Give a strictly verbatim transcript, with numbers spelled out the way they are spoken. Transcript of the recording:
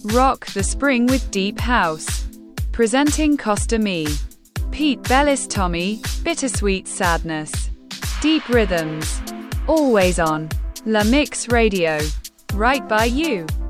Rock the spring with deep house. Presenting Costa Me. Pete Bellis Tommy, Bittersweet Sadness. Deep rhythms. Always on. La Mix Radio. Right by you.